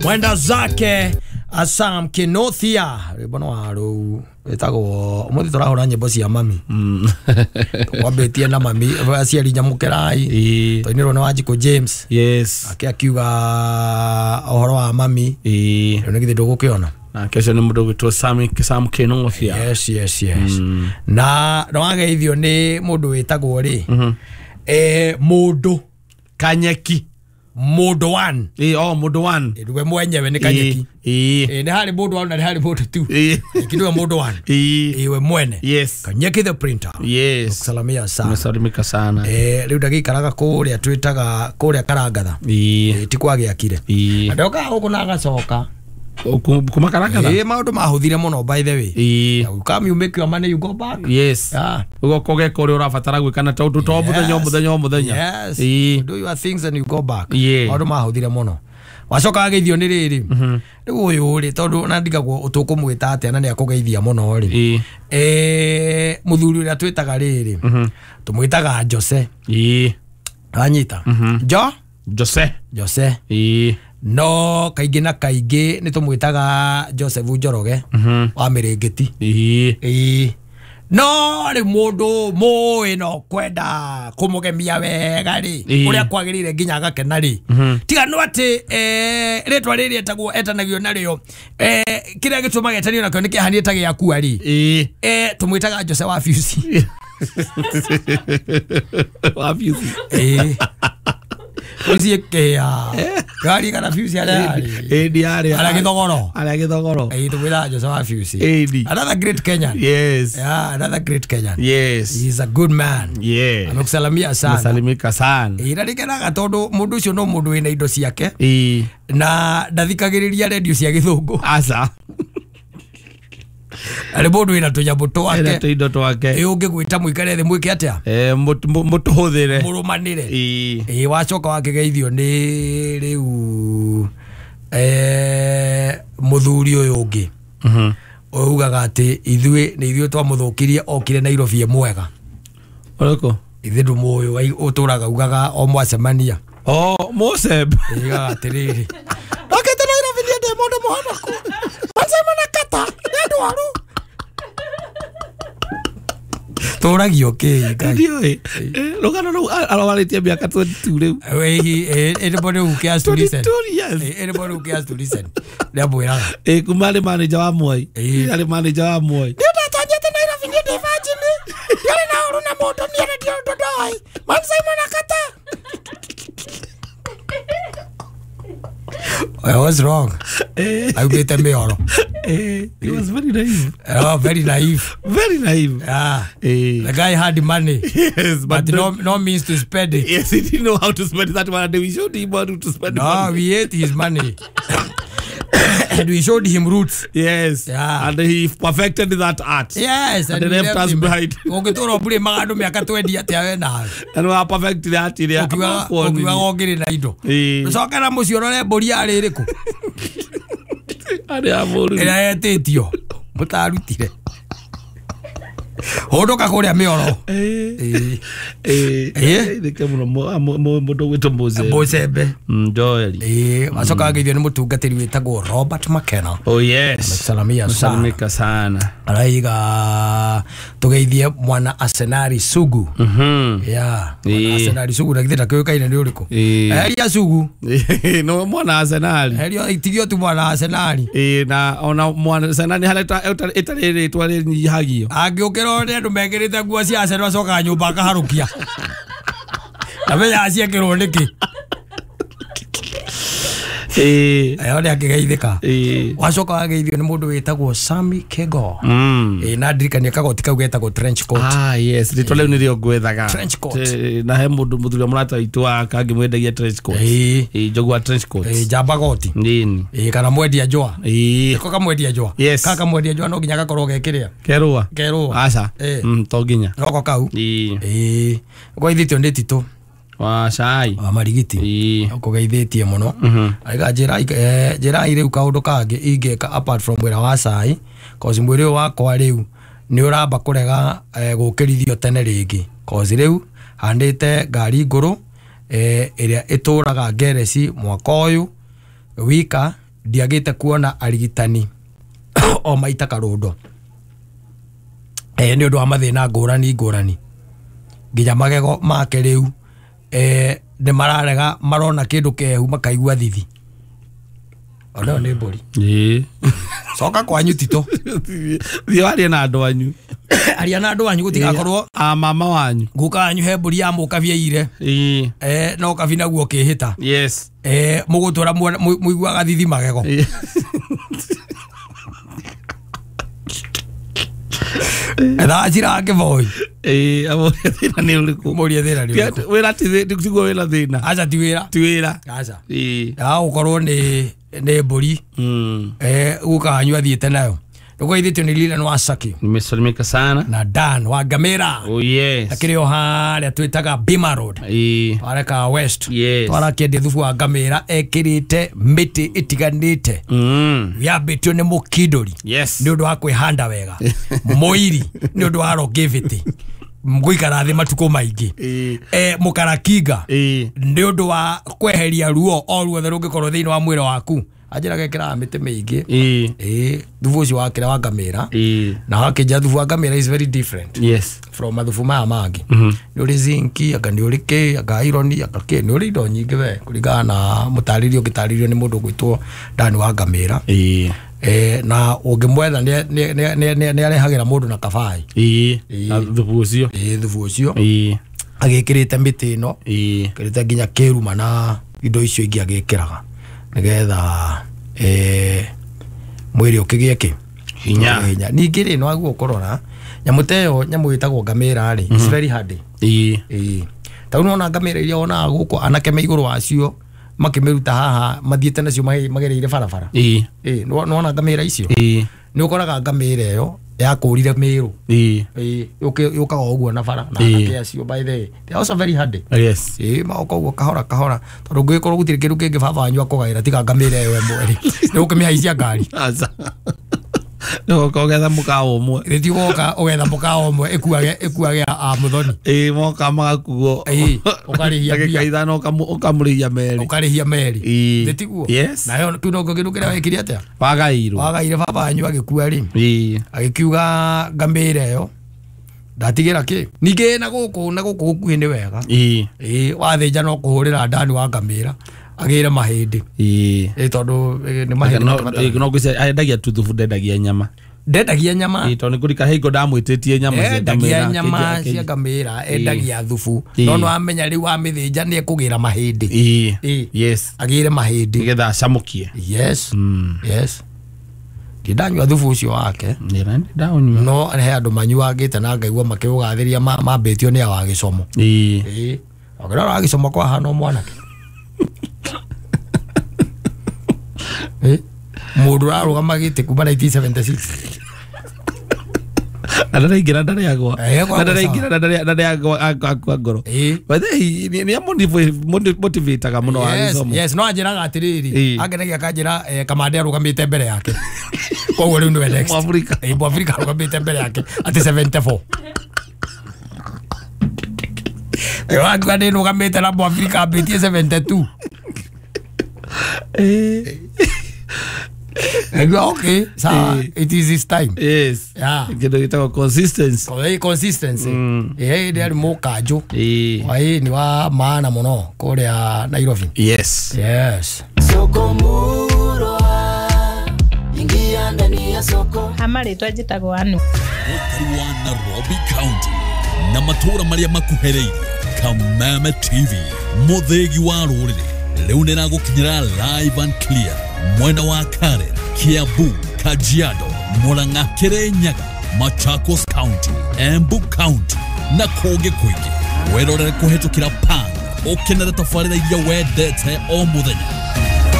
mwenda zake Asam Kinothia ribono waru etago umuthi turahura nyimbo cia mami wabetie na mami aciari nyamukerai toiniro na Wanjiku James yes akiuga ohoro wa mami rero ngithi ndugukiona na kesho ni mundu gwitwo Sam Kinothia yes na nwageithio ni mundu witagwo ri mundu Kanyeki Mundu one. Mundu one. Ndiwe mwenyewe ni Kanyeki. Ni hari mundu one na ni hari mundu two. Kiduwe mundu one. Iwe mwene. Yes. Kanyeki the printer. Yes. Salamia sana. Mesalimika sana. Riu ndagikaraga kuria twitaga kuria Karangatha. Tikwagya kire. Ndoka huko na gacoka. Kumakaraka maundu mahuthire muno by the way. You come, you make your money, you go back. Yes. Ugokoge kore urafatara gwikana tautu to muthenya. Yes. Do your things and you go back. Maundu mahuthire muno. Wacoka ageithio ni riri. Riu uyu ri tondu na ndigagwo utukumwita atia na ni akugeithia muno ri. Muthuri uria twitaga riri. Tumwitaga Jose. Anyita. Jose. No kaingi na kaingi ni tumwitaga Joseph Njoroge wa Mirengeti. No ri mundu moe no kwenda kumugemia wega ri uria kwagirire nginya agakena ri tiga no ati ritwa riri etagwo etanagio nario kiria gituma getanio nakyo nikihani tage yaku ari tumwitaga Joseph wa Fuse Uzi kea gari kana Fuse ale diare ala githogoro tumwira Joseph Fuse another great Kenyan. Yes. Another great Kenyan. Yes. He's a good man. Anakusalamia sana. Salimika sana. Irarikanaga tondu mundu ucio no mundu wina indo ciake na ndathikagiriria radio cia githungu asa ari mundu wina tunyambu twake indo twake ungigwita muikare thi mwike atia mutuhuthire murumanire wacoka wakigeithio ni riu muthuri uyu ungi ugaga ati ithuĩ twamuthukirie okire Nairobi mwega uriko ithuĩ ndumuyu uturaga ugaga o mwacemania Moseb iga atiriri okete Nairobi ni ndi mundu muhonoku macemana kata ndwaru turagio ngai rugano ru arwaritie miaka 22 riu anybody who cares to listen anybody who cares to listen ndabwiraga kumari manager wa Moi ari manager wa Moi ndatanyete Nairobi ni ndi virgin yale na uru na moto ni radio dodoi macemana kata I was wrong. I get a mirror. He was very naive. Very naive. Very naive. The guy had money. Yes, but no means to spend it. Yes, he didn't know how to spend that money. We showed him how to spend it. No, we ate his money. And we showed him roots. Yes. And he perfected that art. Yes. And left us behind. Ongitoro bure magadu miaka 20 atia we na. And we perfected that ile. Okiwa ogire na indo. Soka na muciorore mburi ari iriku. Ari amuru. Ira etitio. Mutarutire. Hodoka kuria mioro. Ndike muno mundu gwito Mozebe. Joel. Macoka agithio ni mutungatiri witagwo Robert McKenna. Yes. Salamika sana. Araiga tugeithie mwana Arsenal Sugu. Mwana Arsenal Sugu ndagithita kyokaine ni uriku. Eria Sugu. No mwana Arsenal. Eria itigio tu mwana Arsenal. Na ona mwana Arsenal ni haleta etarere tware nyihagio. Agiukira ore andu megirite nguo cia Arsenal acoka nyumba akaharukia. Amenya aciekirwo niki. Ayone akigeithika. Wacoka wageithio ni mundu witagwo Sammy Kego. Na ndirikania kagoti kau getagwo trench coat. Yes, ritole ni rio gwethaga trench coat. Na he mundu muthuri murata itu akangi mwendagia trench coat. Jogwa trench coat. Jamba goti. Nini? Kana mwendia joa. Ko kamwendia joa. Kaka mwendia joa no ginya gakorwo gekiria. Kerua. Asa. To ginya. Roko kau. Kwa ithitio ndititu. Wa cai wa marigiti ukugeithĩtie mũno aiga njĩra iriu kaũndũ kangĩ ingĩka apart from wĩra wa cai cause mwĩrĩ wakwa rĩu nĩ ũramba kũrega gũkĩrithio tene rĩngĩ cause rĩu handĩte ngari ngũrũ ĩrĩa ĩtũraga Ngereci mwaka ũyũ wika ndiagite kuona arigitani o maita karundo ni undu wa mathina ngurani nginya magego make riu ni mararega marona kindu kehu makaigua thithi ona ni mburi soka kwanyu tito thio aria na andu anyu aria na andu anyu gutigakorwo mama wanyu nguka anyu he mburi ya mukavieire no kavina guo kihita yes mugutura muiguaga thithi magego Eda jira ke boy amo thina ni uriku moria thina ni uriku wira ti tigo wira thina acha tiwira acha ukorwo ni mburi guka anyu athiite nayo Ndugu ithitio ni Lilian Wasaki. Nimesalimika sana. Na Dan wa Gamera. Oh yes. Akiri o haria twitaga Bima Road. Pareka West. Yes. Twarakiendia thubu wa Gamera ekirite miti itiganite. Yambitio ni mukindori. Yes. Ni undu wa kwihanda wega. Moiri ni undu wa longevity. Mguikara thi matuko maingi. Mukarakinga. Ni undu wa kweheria ruo o ruothe rungikorwo thiini wa mwiri waku. Ajira gekira mite mingi thubu ucio wakira wa Gamera na wakija thubu wa Gamera is very different from thubu maya mangi ni uri zinki aka ni uri ki aka ironi aka ki ni uri indo nyingi we kuringana na mutaririo ngitaririo ni mundu gwitwo Dan wa Gamera na ungimwetha ni arehagira mundu na kabai thubu ucio agikirite miti ino kirite nginya kiruma na indo icio ingi agikiraga nigetha mwiri ukigie ki hinya ningi ri no aguo korora nyamuteo nyamu itagwo Gamera ri is very hard tau no na Gamera iria ona guko anake me iguru wacio makimiruta haha mathiete nacio magereire barabara no na Gamera icio ni ukoraga Gamera yo yakurire miru yukaga uguo na bara na anake acio by the they also very hard maoka uguo kahora tondu ngikorwo gutire kindu kingi baba wanyu akugaira tiga Gamera yo mweri ni ukimihaicia ngari no kogetha mukao umwe ritigoka ugetha mukao umwe ekuage a muthoni moka magakuo ukarihia kaithano ukamurihia meri ritiguo na yo kuno kindu kira wekiri atia wagaire baba wanyu agikua ri agikiuga Gamera yo ndatigira ki ningi na guku gukuhi ni wega wathinja no kuhurira Dan wa Gamera agire mahindi tondu ni mahindi no kwise endagia tuthubu ndendagia nyama tondu kurika heigo ndamwititie nyama cia Gamera endagia thubu no amenya riu amithinja ni ekugira mahindi agire mahindi nigetha acamukie ndanyua thubu ucio wake no he andu manyuagite na ngaigua makiugathiria mambitio ni awa gicomo ogera wa gicomo kwa hano mwanake mundu arugama gite kuma 1976 Anaraingira ndare yagwa akwa ngoro but ni motivateaga muno agisomo no anjiraga atiriri angenagia kanjira kamande arugamite mbere yake koguo riu niwe next Afrika arugamite mbere yake ati 74 wangu andi rugamite na Afrika abitie 72 okay, so it is his time. Yes. Yeah. Consistency. Ndio mokajo. Ni wa maana muno kuria Nairobi. Yes. Sokomuro ingia ndani ya soko. Hamari twajitagwo anu. Ukuru wa Nairobi County na matura maria makuhereire Kameme TV muthegi wa rurire riu nira gukinyira live and clear mwena wa Karen, Kiambu, Kajiado, Murang'a, Kirinyaga, Machakos County, Embu County na kungi kwingi. Werorere kuhitukira Pan ukenere tafarira iria wendete o muthenya.